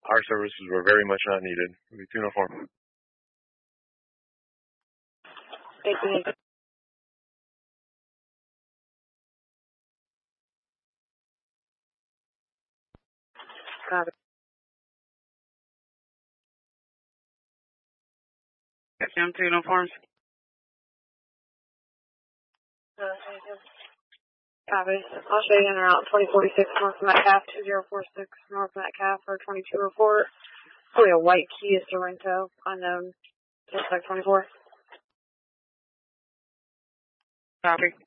Our services were very much not needed. We uniform. Thank you. Copy. Jim, 2 uniforms. Copy. I'll show you in route 2046 North Metcalf, 2046 North Metcalf for 22 report. Probably a white Kia Sorento, unknown, suspect 24. Copy.